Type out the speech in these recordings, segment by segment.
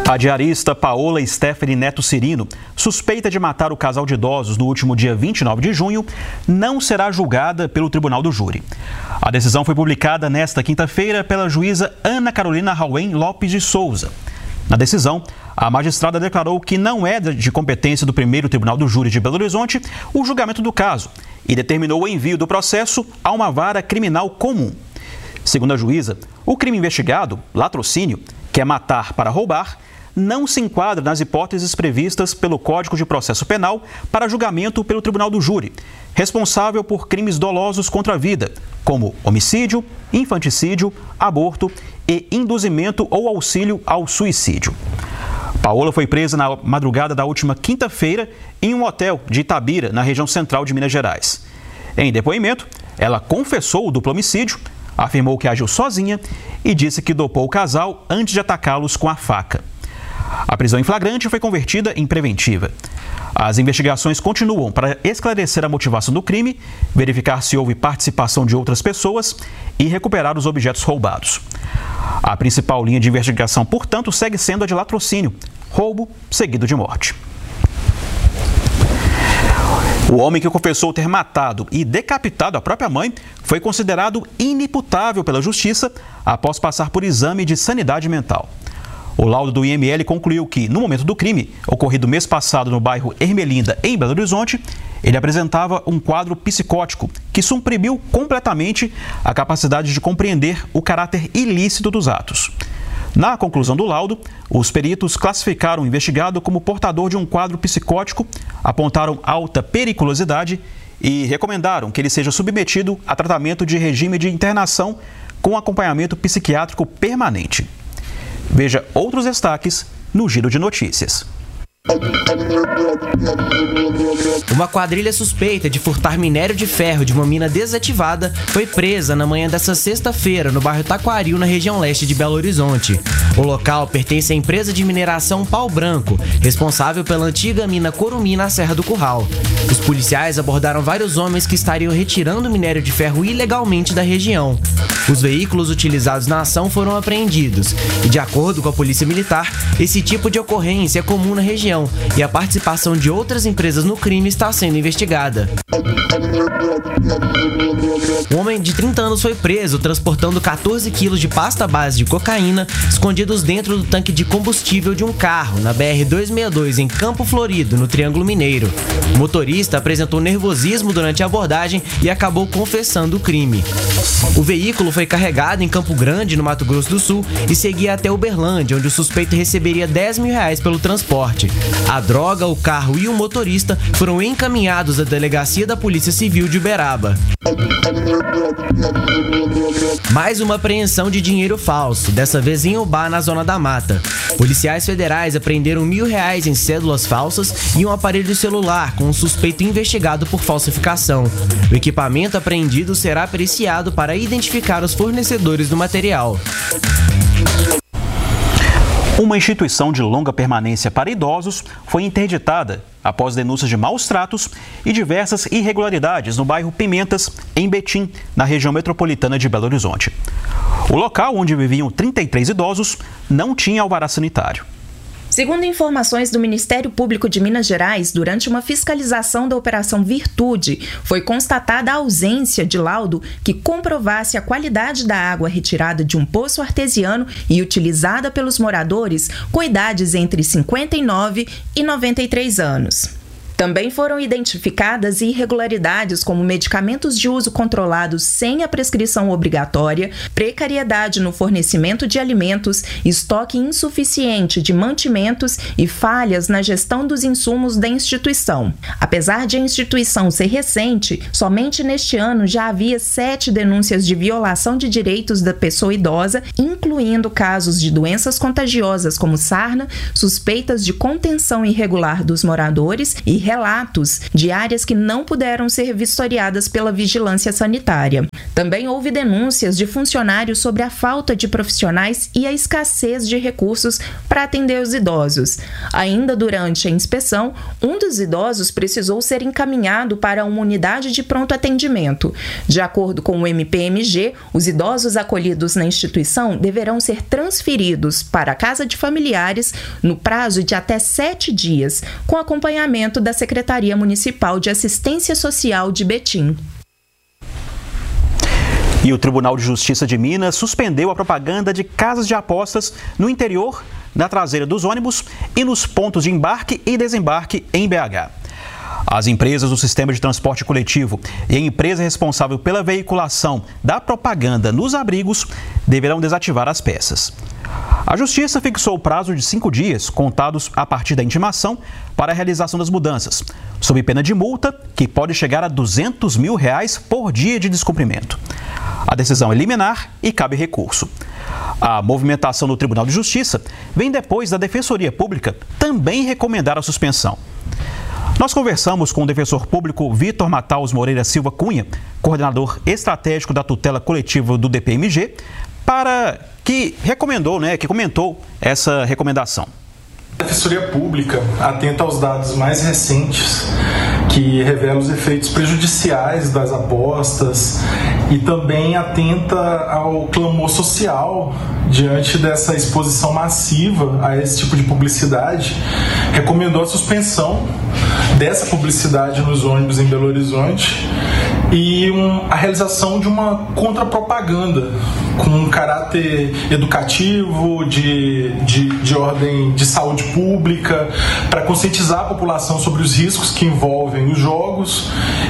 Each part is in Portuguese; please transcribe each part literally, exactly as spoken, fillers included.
A diarista Paola Stephanie Neto Cirino, suspeita de matar o casal de idosos no último dia vinte e nove de junho, não será julgada pelo Tribunal do Júri. A decisão foi publicada nesta quinta-feira pela juíza Ana Carolina Rauen Lopes de Souza. Na decisão, a magistrada declarou que não é de competência do primeiro Tribunal do Júri de Belo Horizonte o julgamento do caso e determinou o envio do processo a uma vara criminal comum. Segundo a juíza, o crime investigado, latrocínio, que é matar para roubar, não se enquadra nas hipóteses previstas pelo Código de Processo Penal para julgamento pelo Tribunal do Júri, responsável por crimes dolosos contra a vida, como homicídio, infanticídio, aborto e induzimento ou auxílio ao suicídio. Paola foi presa na madrugada da última quinta-feira em um hotel de Itabira, na região central de Minas Gerais. Em depoimento, ela confessou o duplo homicídio, afirmou que agiu sozinha e disse que dopou o casal antes de atacá-los com a faca. A prisão em flagrante foi convertida em preventiva. As investigações continuam para esclarecer a motivação do crime, verificar se houve participação de outras pessoas e recuperar os objetos roubados. A principal linha de investigação, portanto, segue sendo a de latrocínio, roubo seguido de morte. O homem que confessou ter matado e decapitado a própria mãe foi considerado inimputável pela Justiça após passar por exame de sanidade mental. O laudo do I M L concluiu que, no momento do crime, ocorrido mês passado no bairro Ermelinda, em Belo Horizonte, ele apresentava um quadro psicótico que suprimiu completamente a capacidade de compreender o caráter ilícito dos atos. Na conclusão do laudo, os peritos classificaram o investigado como portador de um quadro psicótico, apontaram alta periculosidade e recomendaram que ele seja submetido a tratamento de regime de internação com acompanhamento psiquiátrico permanente. Veja outros destaques no Giro de Notícias. Uma quadrilha suspeita de furtar minério de ferro de uma mina desativada foi presa na manhã desta sexta-feira no bairro Taquaril, na região leste de Belo Horizonte. O local pertence à empresa de mineração Pau Branco, responsável pela antiga mina Corumim na Serra do Curral. Os policiais abordaram vários homens que estariam retirando minério de ferro ilegalmente da região. Os veículos utilizados na ação foram apreendidos e, de acordo com a Polícia Militar, esse tipo de ocorrência é comum na região e a participação de outras empresas no crime está sendo investigada. Um homem de trinta anos foi preso transportando quatorze quilos de pasta base de cocaína escondidos dentro do tanque de combustível de um carro na B R duzentos e sessenta e dois em Campo Florido, no Triângulo Mineiro. O motorista apresentou nervosismo durante a abordagem e acabou confessando o crime. O veículo foi carregado em Campo Grande, no Mato Grosso do Sul, e seguia até Uberlândia, onde o suspeito receberia dez mil reais pelo transporte. A droga, o carro e o motorista foram encaminhados à delegacia da Polícia Civil de Uberaba. Mais uma apreensão de dinheiro falso, dessa vez em Ubá, na Zona da Mata. Policiais federais apreenderam mil reais em cédulas falsas e um aparelho celular com um suspeito investigado por falsificação. O equipamento apreendido será periciado para identificar os fornecedores do material. Uma instituição de longa permanência para idosos foi interditada após denúncias de maus tratos e diversas irregularidades no bairro Pimentas, em Betim, na região metropolitana de Belo Horizonte. O local onde viviam trinta e três idosos não tinha alvará sanitário. Segundo informações do Ministério Público de Minas Gerais, durante uma fiscalização da Operação Virtude, foi constatada a ausência de laudo que comprovasse a qualidade da água retirada de um poço artesiano e utilizada pelos moradores com idades entre cinquenta e nove e noventa e três anos. Também foram identificadas irregularidades como medicamentos de uso controlado sem a prescrição obrigatória, precariedade no fornecimento de alimentos, estoque insuficiente de mantimentos e falhas na gestão dos insumos da instituição. Apesar de a instituição ser recente, somente neste ano já havia sete denúncias de violação de direitos da pessoa idosa, incluindo casos de doenças contagiosas como sarna, suspeitas de contenção irregular dos moradores e relatos de áreas que não puderam ser vistoriadas pela vigilância sanitária. Também houve denúncias de funcionários sobre a falta de profissionais e a escassez de recursos para atender os idosos. Ainda durante a inspeção, um dos idosos precisou ser encaminhado para uma unidade de pronto atendimento. De acordo com o M P M G, os idosos acolhidos na instituição deverão ser transferidos para a casa de familiares no prazo de até sete dias, com acompanhamento da Secretaria Municipal de Assistência Social de Betim. E o Tribunal de Justiça de Minas suspendeu a propaganda de casas de apostas no interior, na traseira dos ônibus e nos pontos de embarque e desembarque em B H. As empresas do sistema de transporte coletivo e a empresa responsável pela veiculação da propaganda nos abrigos deverão desativar as peças. A Justiça fixou o prazo de cinco dias, contados a partir da intimação, para a realização das mudanças, sob pena de multa, que pode chegar a duzentos mil reais por dia de descumprimento. A decisão é liminar e cabe recurso. A movimentação do Tribunal de Justiça vem depois da Defensoria Pública também recomendar a suspensão. Nós conversamos com o defensor público Vitor Mataus Moreira Silva Cunha, coordenador estratégico da tutela coletiva do D P M G, para que recomendou, né, que comentou essa recomendação. A Defensoria Pública atenta aos dados mais recentes que revelam os efeitos prejudiciais das apostas e também atenta ao clamor social diante dessa exposição massiva a esse tipo de publicidade. Recomendou a suspensão dessa publicidade nos ônibus em Belo Horizonte e um, a realização de uma contrapropaganda com um caráter educativo, de, de, de ordem de saúde pública, para conscientizar a população sobre os riscos que envolvem os jogos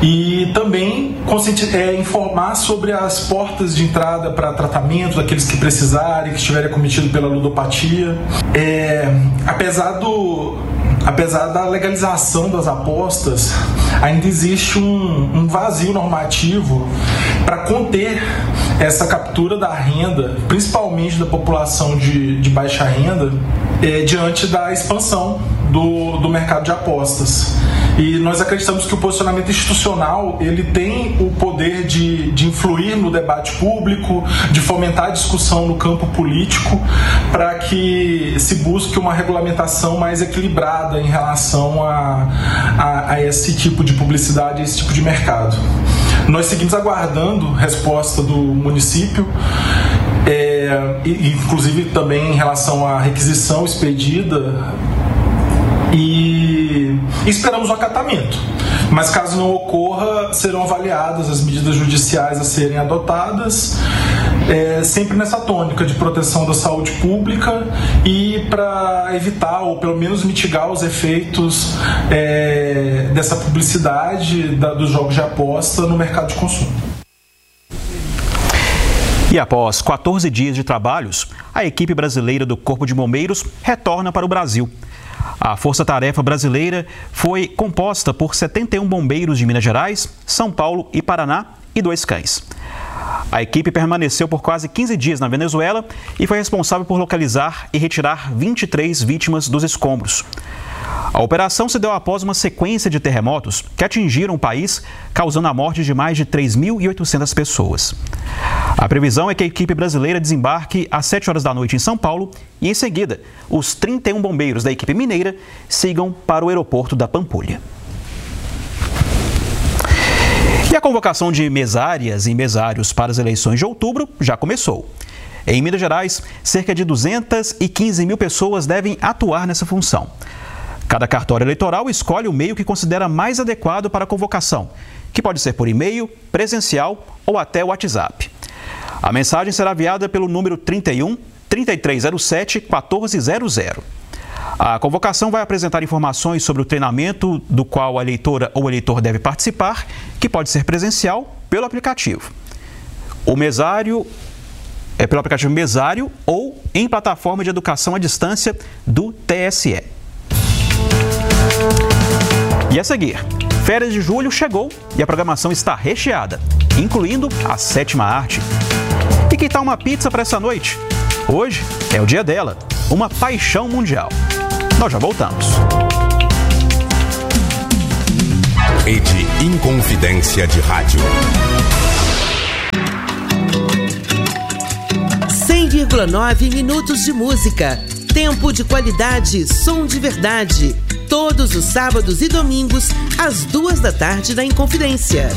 e também é, informar sobre as portas de entrada para tratamento daqueles que precisarem, que estiverem acometidos pela ludopatia. É, apesar do... Apesar da legalização das apostas, ainda existe um, um vazio normativo para conter essa captura da renda, principalmente da população de, de baixa renda, é, diante da expansão do, do mercado de apostas. E nós acreditamos que o posicionamento institucional ele tem o poder de, de influir no debate público, de fomentar a discussão no campo político, para que se busque uma regulamentação mais equilibrada em relação a, a, a esse tipo de publicidade, a esse tipo de mercado. Nós seguimos aguardando resposta do município, é, inclusive também em relação à requisição expedida, e esperamos o acatamento. Mas caso não ocorra, serão avaliadas as medidas judiciais a serem adotadas, é, sempre nessa tônica de proteção da saúde pública e para evitar ou pelo menos mitigar os efeitos é, dessa publicidade da, dos jogos de aposta no mercado de consumo. E após quatorze dias de trabalhos, a equipe brasileira do Corpo de Bombeiros retorna para o Brasil. A Força-Tarefa Brasileira foi composta por setenta e um bombeiros de Minas Gerais, São Paulo e Paraná e dois cães. A equipe permaneceu por quase quinze dias na Venezuela e foi responsável por localizar e retirar vinte e três vítimas dos escombros. A operação se deu após uma sequência de terremotos que atingiram o país, causando a morte de mais de três mil e oitocentas pessoas. A previsão é que a equipe brasileira desembarque às sete horas da noite em São Paulo e, em seguida, os trinta e um bombeiros da equipe mineira sigam para o aeroporto da Pampulha. E a convocação de mesárias e mesários para as eleições de outubro já começou. Em Minas Gerais, cerca de duzentas e quinze mil pessoas devem atuar nessa função. Cada cartório eleitoral escolhe o meio que considera mais adequado para a convocação, que pode ser por e-mail, presencial ou até WhatsApp. A mensagem será enviada pelo número trinta e um, trinta e três zero sete, quatorze zero zero. A convocação vai apresentar informações sobre o treinamento do qual a eleitora ou eleitor deve participar, que pode ser presencial pelo aplicativo. O mesário é pelo aplicativo Mesário ou em plataforma de educação à distância do T S E. E a seguir, férias de julho chegou e a programação está recheada, incluindo a sétima arte. E que tal uma pizza para essa noite? Hoje é o dia dela, uma paixão mundial. Nós já voltamos. Rede Inconfidência de Rádio. cem vírgula nove minutos de música. Tempo de qualidade, som de verdade. Todos os sábados e domingos, às duas da tarde na Inconfidência.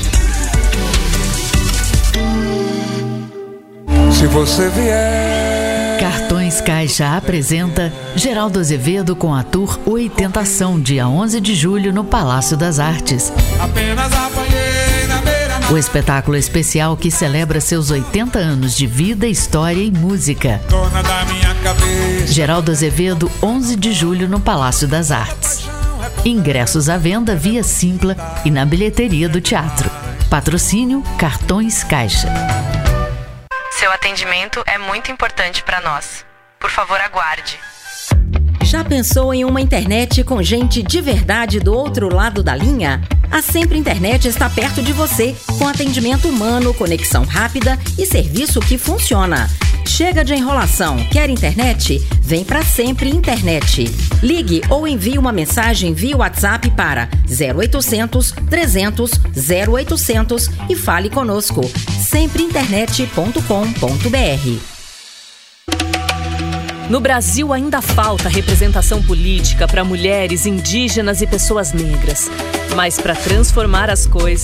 Se você vier... Cartões Caixa apresenta Geraldo Azevedo com a Tour Oitentação, dia onze de julho no Palácio das Artes. Apenas apanhei na beira... O espetáculo especial que celebra seus oitenta anos de vida, história e música. Dona da minha cabeça. Geraldo Azevedo, onze de julho no Palácio das Artes. Ingressos à venda via Simpla e na bilheteria do teatro. Patrocínio Cartões Caixa. Seu atendimento é muito importante para nós. Por favor, aguarde. Já pensou em uma internet com gente de verdade do outro lado da linha? A Sempre Internet está perto de você, com atendimento humano, conexão rápida e serviço que funciona. Chega de enrolação. Quer internet? Vem pra Sempre Internet. Ligue ou envie uma mensagem via WhatsApp para zero oitocentos, trezentos, zero oitocentos e fale conosco. sempre internet ponto com ponto br. No Brasil ainda falta representação política para mulheres, indígenas e pessoas negras. Mas para transformar as coisas,